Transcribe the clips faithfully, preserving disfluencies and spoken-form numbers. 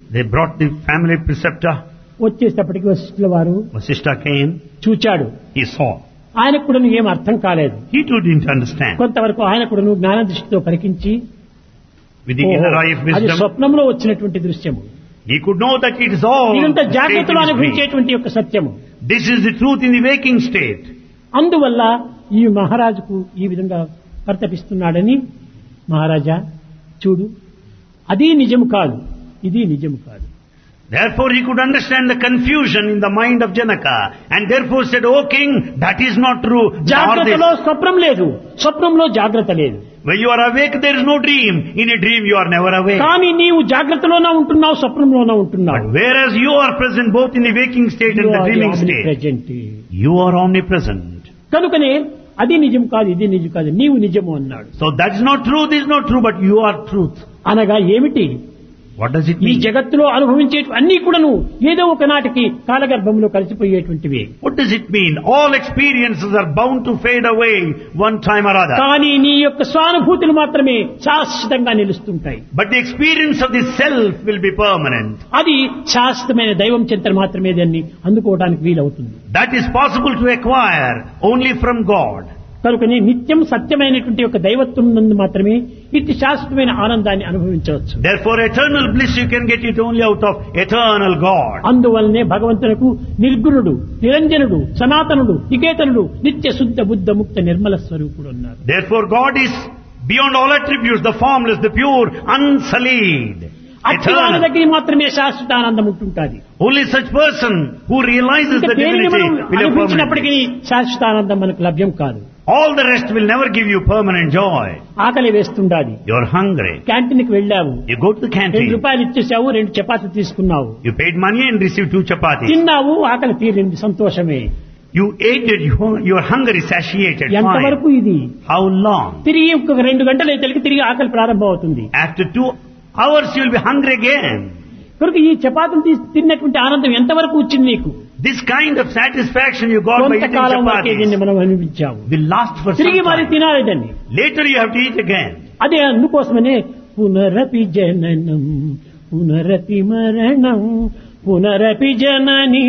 They brought the family preceptor. వచ్చేటప్పటికి వశిష్ఠుల వారు Vasishtha came. చూచాడు. He saw. ఆయనకు కూడా ఏం అర్థం కాలేదు. He too didn't understand. కొంతవరకు ఆయన కూడా జ్ఞాన దృష్టితో పరికించి With the inner eye of అది wisdom, స్వప్నంలో వచ్చినటువంటి దృశ్యము. he could know that it is all ఇదంతా the state జాగ్రత్తలో in his dream. అనుభవించేటువంటి యొక్క సత్యము. This is the truth in the waking state. అందువల్ల ఈ మహారాజుకు ఈ విధంగా పరితపిస్తున్నాడని, మహారాజా చూడు, అది నిజము కాదు, ఇది నిజము కాదు. Therefore he could understand the confusion in the mind of Janaka, and therefore said, O king, that is not true. Nor జాగ్రత్తలో this. స్వప్నం లేదు, స్వప్నంలో జాగ్రత్త లేదు. When you are awake, there is no dream. In a dream, you are never awake. కానీ నీవు జాగ్రత్తలోనే ఉంటున్నావు, స్వప్నంలోనే ఉంటున్నావు. But whereas you are present both in the waking state and the dreaming state, present. you are omnipresent. కనుకనే అది నిజం కాదు, ఇది నిజం కాదు, నీవు నిజము అన్నాడు. So that is not true, this is not true, but you are truth. అనగా ఏమిటి? What does it ఈ mean? జగత్తులో అనుభవించే అన్ని కూడాను ఏదో ఒక నాటికి కాలగర్భంలో కలిసిపోయేటువంటివి. What does it mean? All experiences are bound to fade away one time or other. కానీ నీ యొక్క స్వానుభూతులు మాత్రమే శాశ్వతంగా నిలుస్తుంటాయి. But the experience of the self will be permanent. అది శాశ్వతమైన దైవం చింతన మాత్రమే దాన్ని అందుకోవడానికి వీలవుతుంది. That is possible to acquire only from God. కనుకని నిత్యం సత్యమైనటువంటి యొక్క దైవత్వం నందు మాత్రమే ఇట్టి శాశ్వతమైన ఆనందాన్ని అనుభవించవచ్చు. Therefore eternal bliss you can get it only out of eternal God. అందువల్లనే భగవంతునకు నిర్గుణుడు, నిరంజనుడు, సనాతనుడు, నికేతనుడు, నిత్య శుద్ధ బుద్ధ ముక్త నిర్మల స్వరూపుడు అన్నారు. Therefore God is beyond all attributes, the formless, the pure, unsullied, అట్టి వారి eternal. దగ్గర మాత్రమే శాశ్వత ఆనందం ఉంటుంటుంది. Only such person who realizes ఇంకా the దేనిని divinity మనం will have permanent అనుభవించినప్పటికీ bliss. శాశ్వత ఆనందం మనకు లభ్యం కాదు. All the rest will never give you permanent joy. ఆకలి వేస్తుండాలి, You're hungry. క్యాంటీన్ కి వెళ్ళావు, You go to the రెండు canteen. రూపాయలు ఇచ్చేసావు, రెండు చపాతీ తీసుకున్నావు, You paid money and received two chapatis. తిన్నావు, ఆకలి తీరింది, సంతోషమే. You ate it, you- your hunger is satiated. ఎంతవరకు Fine. ఇది? How long? తిరిగి ఇంకొక రెండు గంటలు అయితే తిరిగి ఆకలి ప్రారంభం అవుతుంది. After two hours you will be hungry again. కనుక ఈ చపాతీలు తీసి తిన్నటువంటి ఆనందం ఎంతవరకు వచ్చింది నీకు? This kind of satisfaction you got by eating కొంతకాలం వరకే దీన్ని chapatis మనం అనుభవించాము. will last for some తిరిగి మరి time. తినాలి దాన్ని. Later you have to eat again. అదే అందుకోసమనే పునరపి జననం పునరపి మరణం పునరపి జనని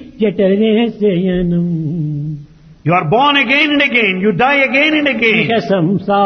జఠరే శయనం. You are born again and again. You die again and again. సంసార